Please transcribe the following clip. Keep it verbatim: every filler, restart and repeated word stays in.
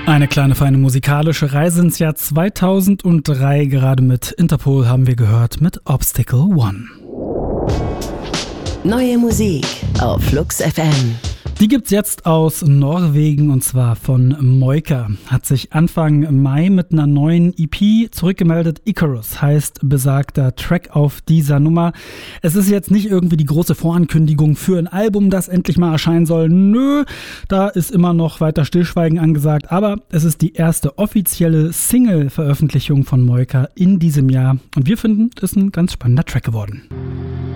Eine kleine feine musikalische Reise ins Jahr zweitausenddrei. Gerade mit Interpol haben wir gehört mit Obstacle One. Neue Musik auf Flux F M. Die gibt's jetzt aus Norwegen und zwar von Moika. Hat sich Anfang Mai mit einer neuen E P zurückgemeldet. Icarus heißt besagter Track auf dieser Nummer. Es ist jetzt nicht irgendwie die große Vorankündigung für ein Album, das endlich mal erscheinen soll. Nö, da ist immer noch weiter Stillschweigen angesagt. Aber es ist die erste offizielle Single-Veröffentlichung von Moika in diesem Jahr. Und wir finden, das ist ein ganz spannender Track geworden.